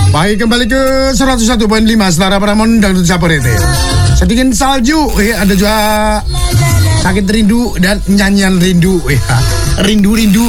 Baik, kembali ke 101.5 Setara Paramon Dangdut Saporete. Sedikit salju, ada juga sakit rindu dan nyanyian rindu, rindu.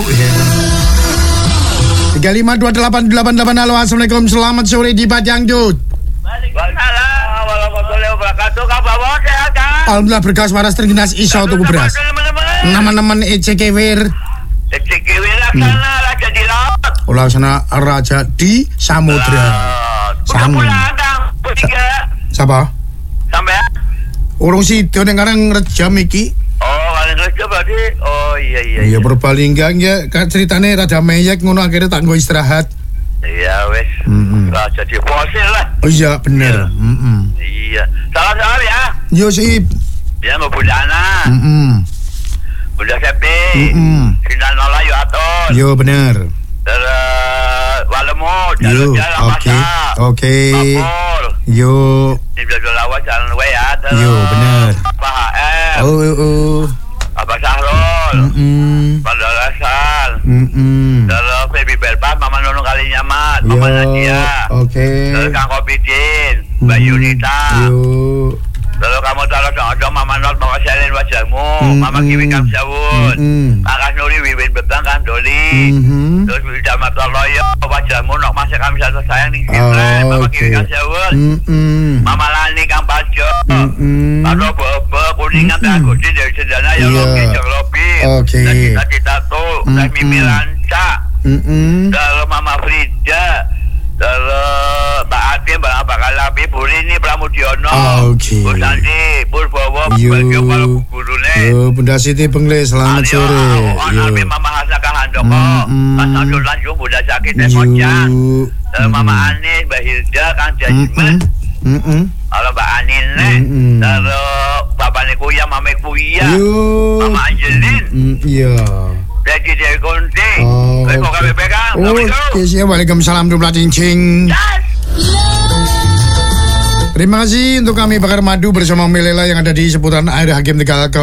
352888. Halo, assalamualaikum, selamat sore di Dangdut. Waalaikumsalam warahmatullahi wabarakatuh. Kabar sehat kan? Alhamdulillah beras waras terginas isya tuku beras. Nama-nama ECKWR. ECKWR laksana raja di laut. Laksana raja di samudra. Udah pulang Kang, bertiga. Siapa? Sampai? Urung sido ning karang rejam iki. Oh, kalian kerja berarti? Oh iya. Iya Purbalingga ya, ceritane rada meyek ngono akhirnya tak nggo istirahat. Iya wes. Raja di fosil lah. Oh iya bener. Iya. Salam ya. Yo sip. Ya mau Bunda Ana. Bunda Septi. Sinan Nola yo atur. Yo bener. Walemu Yo, oke. Papul. Yo. Di Belajar Lawas jalan we ya. Yo bener. Pak HM. Oh. Abah Sahrul. Padahal Asal. Terus Baby Belpas, Mama Nunung Kali Nyamat, Mama Nadia. Oke. Terus Kang Kopidin, Mbak Yunita. Yo. Terus kamu taruh dong Mama Not mau selin wajahmu, Mama Kiwi Kamsawun, Kakak Nuri Wiwin Betang kan Doli. Terus Widya Matoloyo wajahmu nok masih kami satu sayang nih. Mama Kiwi Kamsawun. Mama Lani Kang Pajo. Lalu Bobo Kuningan Dagusin dari Sedana ya Loki Jenglopi. Dan kita tuh Teh Mimi Lanca. Terus Mama Frida. Terus Mbak Ati, Mbak Bakalapi, Bu Rini Pramudiono, Bu Santi, Bu Bowo, Bagio Palu Gurune. Yo, Bunda Siti Pengle, selamat sore. Yo, Mama Hasaka Handoko, Mas Nandul Lanjung, Bunda Sakit dan Mojang. Terus Mama Anis, Mbak Hilda, Kang Jajimen. Kalau Mbak Anin, terus Bapak Nikuya, Mama Kuya, Mama Angelin. Iya. Jadi dari Kunti. Kok kami pegang? Oke, siap. Waalaikumsalam dubla cincing. Terima kasih untuk kami Bakar Madu bersama Melela yang ada di seputaran air Hakim Tegal.